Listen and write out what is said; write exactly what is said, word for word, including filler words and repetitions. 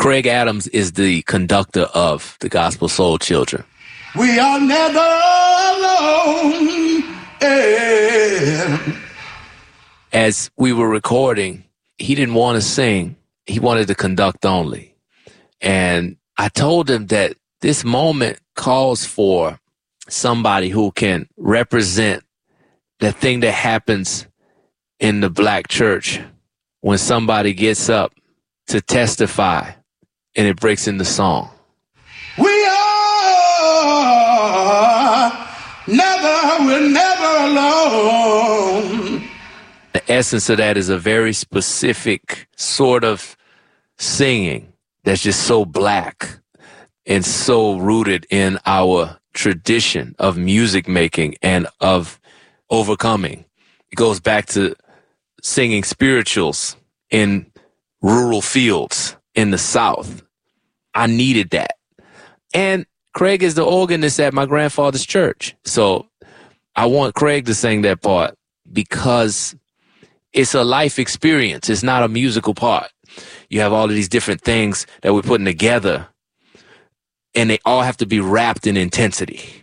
Craig Adams is the conductor of the Gospel Soul Children. We are never alone. Yeah. As we were recording, he didn't want to sing. He wanted to conduct only. And I told him that this moment calls for somebody who can represent the thing that happens in the black church when somebody gets up to testify and it breaks into song. We are never, we're never alone. The essence of that is a very specific sort of singing that's just so black and so rooted in our tradition of music making and of overcoming. It goes back to singing spirituals in rural fields in the South. I needed that. And Craig is the organist at my grandfather's church. So I want Craig to sing that part because it's a life experience. It's not a musical part. You have all of these different things that we're putting together, and they all have to be wrapped in intensity.